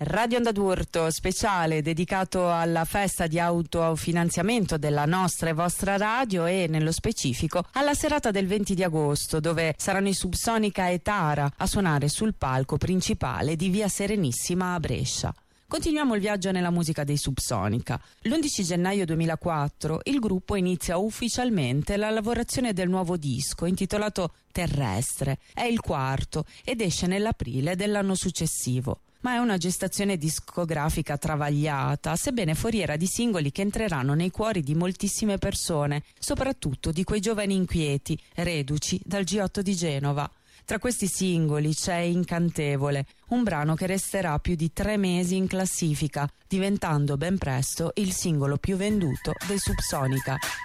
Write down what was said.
Radio Onda d'Urto speciale dedicato alla festa di autofinanziamento della nostra e vostra radio e nello specifico alla serata del 20 di agosto dove saranno i Subsonica e Tara a suonare sul palco principale di Via Serenissima a Brescia. Continuiamo il viaggio nella musica dei Subsonica. L'11 gennaio 2004 il gruppo inizia ufficialmente la lavorazione del nuovo disco intitolato Terrestre. È il quarto ed esce nell'aprile dell'anno successivo. Ma è una gestazione discografica travagliata, sebbene foriera di singoli che entreranno nei cuori di moltissime persone, soprattutto di quei giovani inquieti, reduci dal G8 di Genova. Tra questi singoli c'è Incantevole, un brano che resterà più di 3 mesi in classifica, diventando ben presto il singolo più venduto dei Subsonica.